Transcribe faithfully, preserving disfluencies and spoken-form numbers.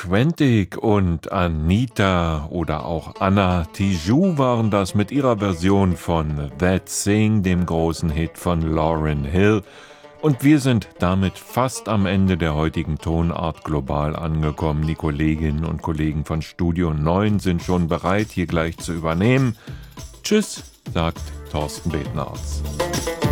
Quentig und Anita oder auch Anna Tijoux waren das mit ihrer Version von That Thing, dem großen Hit von Lauryn Hill. Und wir sind damit fast am Ende der heutigen Tonart global angekommen. Die Kolleginnen und Kollegen von Studio neun sind schon bereit, hier gleich zu übernehmen. Tschüss, sagt Thorsten Bednarz.